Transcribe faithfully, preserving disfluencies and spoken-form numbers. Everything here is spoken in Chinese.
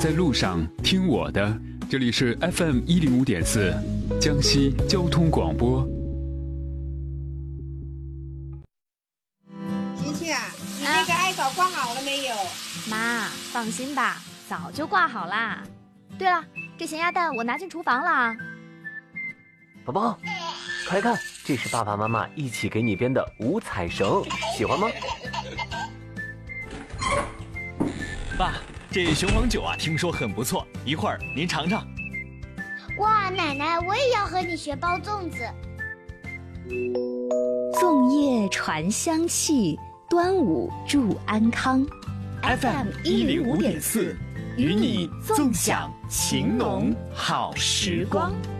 在路上听我的，这里是 F M 一零五点四，江西交通广播。 晴晴啊，你那个艾草挂好了没有？ 妈，放心吧，早就挂好啦。对了，这咸鸭蛋我拿进厨房了。 宝宝，快看，这是爸爸妈妈一起给你编的五彩绳，喜欢吗？ 爸，这雄黄酒啊，听说很不错，一会儿您尝尝。 哇，奶奶，我也要和你学包粽子。 粽叶传香气，端午祝安康。 F M 一零五点四，与你纵享情浓好时光。